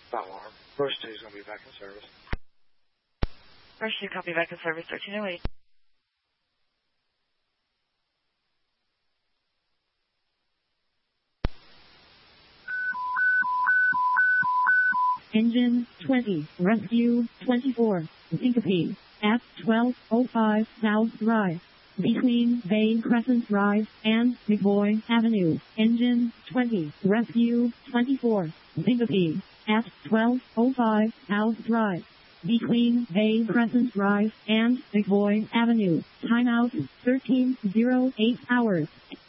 Alarm. First 2 is going to be back in service. First 2, copy, back in service, 1308. Engine 20, Rescue 24, Syncope, at 1205 South Drive, between Bay Crescent Drive and McBoy Avenue. Engine 20, Rescue 24, Syncope, at 1205 South Drive, between Bay Crescent Drive and McBoy Avenue. Timeout 13:08 hours.